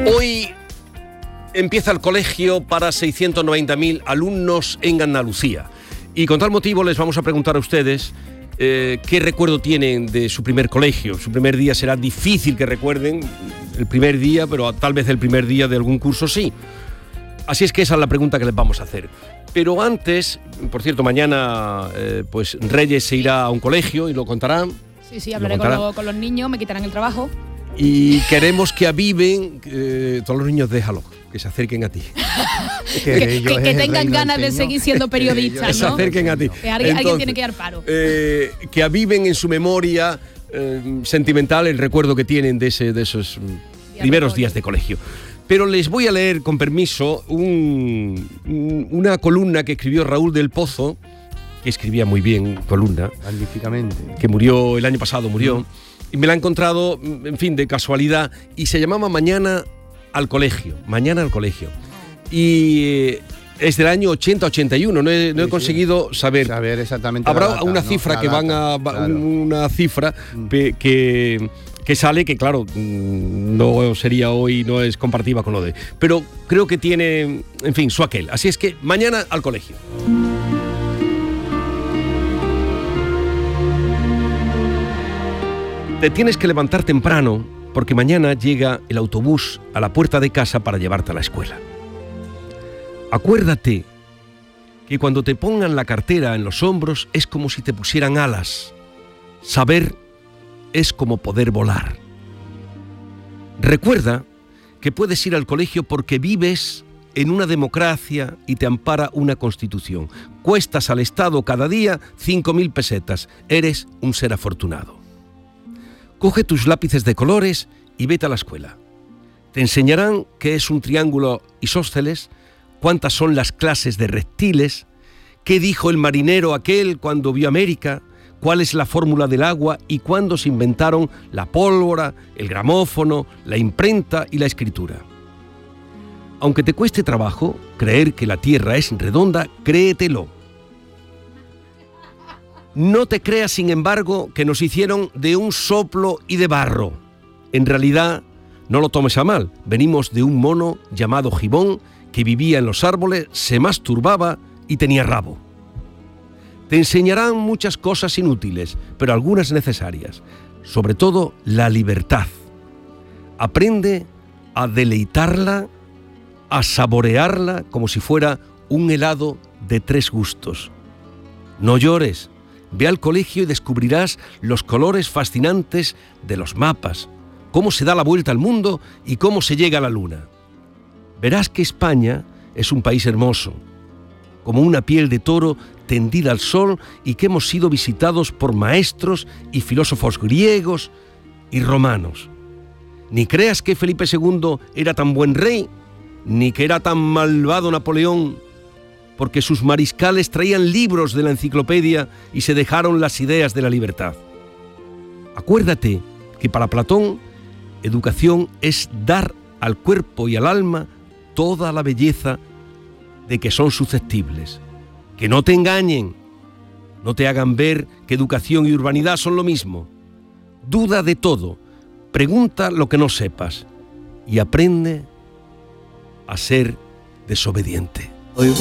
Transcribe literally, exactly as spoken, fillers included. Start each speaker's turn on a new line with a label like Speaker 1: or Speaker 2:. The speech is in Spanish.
Speaker 1: Hoy empieza el colegio para seiscientos noventa mil alumnos en Andalucía. Y con tal motivo les vamos a preguntar a ustedes eh, qué recuerdo tienen de su primer colegio. Su primer día será difícil que recuerden el primer día, pero tal vez el primer día de algún curso sí. Así es que esa es la pregunta que les vamos a hacer. Pero antes, por cierto, mañana eh, pues Reyes se irá a un colegio y lo contarán.
Speaker 2: Sí, sí, hablaré con, lo, con los niños, me quitarán el trabajo.
Speaker 1: Y queremos que aviven, eh, todos los niños déjalo, que se acerquen a ti.
Speaker 2: que, que, que, que tengan ganas de seguir siendo periodistas, ¿no?
Speaker 1: Que se acerquen a ti.
Speaker 2: Que alguien, Entonces, alguien tiene que dar paro.
Speaker 1: Eh, que aviven en su memoria eh, sentimental el recuerdo que tienen de, ese, de esos Día primeros de días de colegio. Pero les voy a leer, con permiso, un, un, una columna que escribió Raúl del Pozo, que escribía muy bien columna.
Speaker 3: Magníficamente.
Speaker 1: Que murió el año pasado, murió. Mm. Y me la he encontrado, en fin, de casualidad. Y se llamaba Mañana al colegio. Mañana al colegio. Y es del año ochenta ochenta y uno. No he, no he sí, conseguido sí. saber.
Speaker 3: Saber exactamente.
Speaker 1: Habrá
Speaker 3: la data,
Speaker 1: una
Speaker 3: ¿no?
Speaker 1: cifra
Speaker 3: la
Speaker 1: que
Speaker 3: data,
Speaker 1: van a.
Speaker 3: Claro.
Speaker 1: Una cifra mm. que. que que sale, que claro, no sería hoy, no es comparativa con lo de... Pero creo que tiene, en fin, su aquel. Así es que mañana al colegio. Te tienes que levantar temprano porque mañana llega el autobús a la puerta de casa para llevarte a la escuela. Acuérdate que cuando te pongan la cartera en los hombros es como si te pusieran alas. Saber es como poder volar. Recuerda que puedes ir al colegio porque vives en una democracia y te ampara una constitución. Cuestas al Estado cada día cinco mil pesetas. Eres un ser afortunado. Coge tus lápices de colores y vete a la escuela. Te enseñarán qué es un triángulo isósceles, cuántas son las clases de reptiles, qué dijo el marinero aquel cuando vio América, cuál es la fórmula del agua y cuándo se inventaron la pólvora, el gramófono, la imprenta y la escritura. Aunque te cueste trabajo creer que la Tierra es redonda, créetelo. No te creas, sin embargo, que nos hicieron de un soplo y de barro. En realidad, no lo tomes a mal, venimos de un mono llamado Gibón que vivía en los árboles, se masturbaba y tenía rabo. Te enseñarán muchas cosas inútiles, pero algunas necesarias. Sobre todo, la libertad. Aprende a deleitarla, a saborearla como si fuera un helado de tres gustos. No llores. Ve al colegio y descubrirás los colores fascinantes de los mapas, cómo se da la vuelta al mundo y cómo se llega a la luna. Verás que España es un país hermoso, como una piel de toro tendida al sol y que hemos sido visitados por maestros y filósofos griegos y romanos. Ni creas que Felipe segundo era tan buen rey, ni que era tan malvado Napoleón, porque sus mariscales traían libros de la enciclopedia y se dejaron las ideas de la libertad. Acuérdate que para Platón, educación es dar al cuerpo y al alma toda la belleza de que son susceptibles. Que no te engañen, no te hagan ver que educación y urbanidad son lo mismo. Duda de todo, pregunta lo que no sepas y aprende a ser desobediente.